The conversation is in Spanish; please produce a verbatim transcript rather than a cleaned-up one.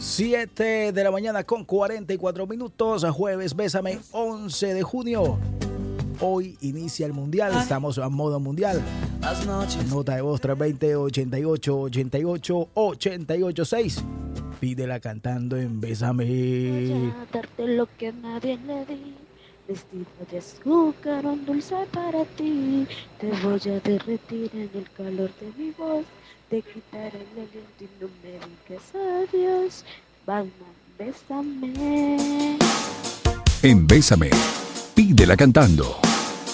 siete de la mañana con cuarenta y cuatro minutos, jueves, Bésame, once de junio. Hoy inicia el mundial, estamos a modo mundial. Nota de voz tres dos cero, ochenta y ocho, ochenta y ocho, ochenta y ocho seis. Pídela cantando en Bésame. Voy a darte lo que nadie le di. Vestido de azúcar, un dulce para ti. Te voy a derretir en el calor de mi voz. Te quitaré el aliento y no me digas adiós. Vamos, bésame. En Bésame, pídela cantando.